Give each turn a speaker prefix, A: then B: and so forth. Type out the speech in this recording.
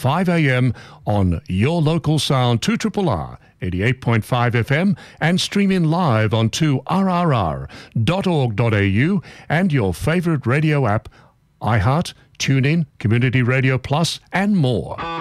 A: 5 a.m. on your local sound 2RRR 88.5 FM and streaming live on 2rrr.org.au and your favourite radio app, iHeart, TuneIn, Community Radio Plus and more.